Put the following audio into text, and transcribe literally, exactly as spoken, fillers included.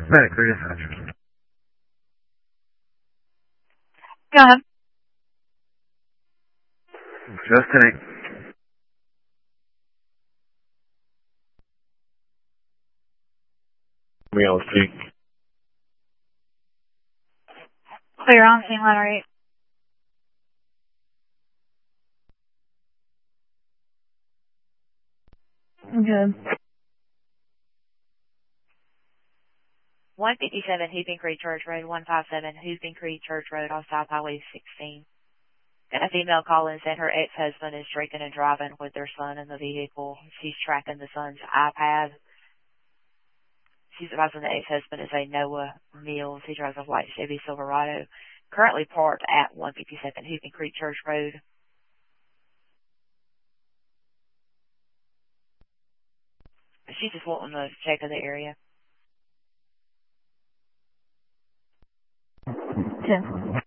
Medic, three dispatch. Go ahead. Just take. We all speak. Clear on scene, letter eight. Good. one fifty-seven Hooping Creek Church Road, one fifty-seven Hooping Creek Church Road off South Highway sixteen. Got a female call in said her ex-husband is drinking and driving with their son in the vehicle. She's tracking the son's iPad. She's advising the ex-husband is a Noah Mills. He drives a white Chevy Silverado, currently parked at one fifty-seven Hooping Creek Church Road. She's just wanting to check of the area. ten.